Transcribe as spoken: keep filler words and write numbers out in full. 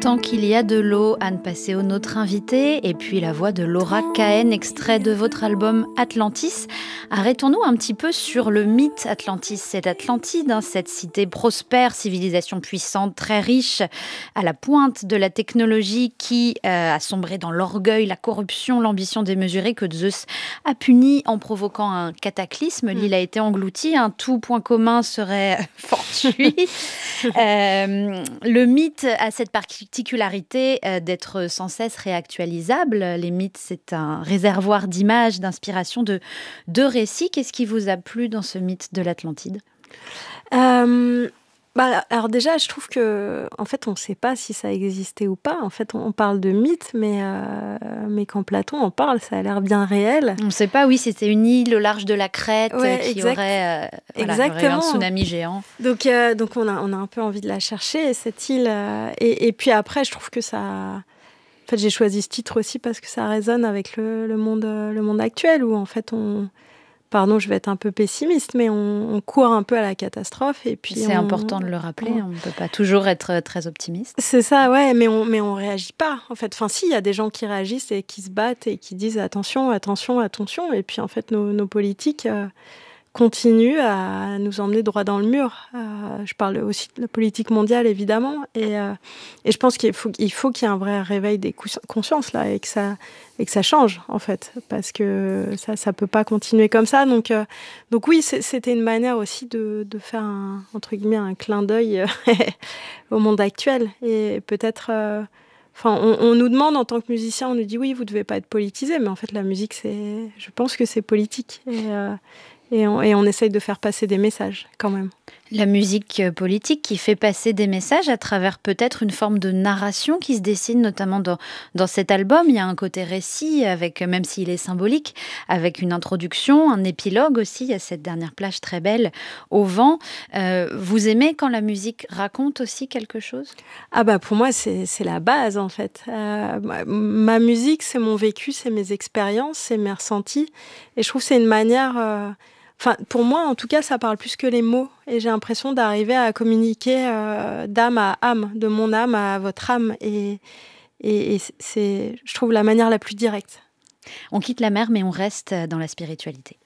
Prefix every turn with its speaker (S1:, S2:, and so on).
S1: Tant qu'il y a de l'eau, Anne Passeo, notre invitée, et puis la voix de Laura Cahen, extrait de votre album Atlantis. Arrêtons-nous un petit peu sur le mythe Atlantis. C'est Atlantide, hein, cette cité prospère, civilisation puissante, très riche, à la pointe de la technologie qui euh, a sombré dans l'orgueil, la corruption, l'ambition démesurée que Zeus a puni en provoquant un cataclysme. L'île a été engloutie, un tout point commun serait fortuit. euh, le mythe a cette particularité euh, d'être sans cesse réactualisable. Les mythes, c'est un réservoir d'images, d'inspiration, de, de récits. Qu'est-ce qui vous a plu dans ce mythe de l'Atlantide ?
S2: euh, bah, Alors déjà, je trouve que, en fait, on ne sait pas si ça existait ou pas. En fait, on, on parle de mythe, mais, euh, mais quand Platon en parle, ça a l'air bien réel.
S1: On ne sait pas, oui, c'était une île au large de la Crète
S2: ouais,
S1: qui
S2: exact.
S1: aurait, euh, voilà, aurait eu un tsunami géant.
S2: Donc, euh, donc on, a, on a un peu envie de la chercher, cette île. Euh, et, et puis après, je trouve que ça... En fait, j'ai choisi ce titre aussi parce que ça résonne avec le, le, monde, le monde actuel où, en fait, on... Pardon, je vais être un peu pessimiste, mais on, on court un peu à la catastrophe. Et puis
S1: c'est
S2: on,
S1: important de le rappeler,
S2: on,
S1: on ne peut pas toujours être très optimiste.
S2: C'est ça, ouais, mais on mais on réagit pas, en fait. Enfin, si, il y a des gens qui réagissent et qui se battent et qui disent attention, attention, attention. Et puis, en fait, nos, nos politiques euh, continuent à nous emmener droit dans le mur. Euh, je parle aussi de la politique mondiale, évidemment. Et, euh, et je pense qu'il faut, il faut qu'il y ait un vrai réveil des consciences, là, et que ça... et que ça change, en fait, parce que ça ça peut pas continuer comme ça. Donc, euh, donc oui, c'était une manière aussi de, de faire, un, entre guillemets, un clin d'œil au monde actuel. Et peut-être... Euh, enfin, on, on nous demande, en tant que musicien, on nous dit, oui, vous devez pas être politisé, mais en fait, la musique, c'est... Je pense que c'est politique. Et, euh, et, on, et on essaye de faire passer des messages, quand même.
S1: La musique politique qui fait passer des messages à travers peut-être une forme de narration qui se dessine notamment dans, dans cet album. Il y a un côté récit, avec, même s'il est symbolique, avec une introduction, un épilogue aussi. Il y a cette dernière plage très belle au vent. Euh, vous aimez quand la musique raconte aussi quelque chose ?
S2: Ah bah pour moi, c'est, c'est la base en fait. Euh, ma musique, c'est mon vécu, c'est mes expériences, c'est mes ressentis. Et je trouve que c'est une manière... Euh, Enfin, pour moi, en tout cas, ça parle plus que les mots. Et j'ai l'impression d'arriver à communiquer euh, d'âme à âme, de mon âme à votre âme. Et, et, et c'est, je trouve, la manière la plus directe.
S1: On quitte la mer, mais on reste dans la spiritualité.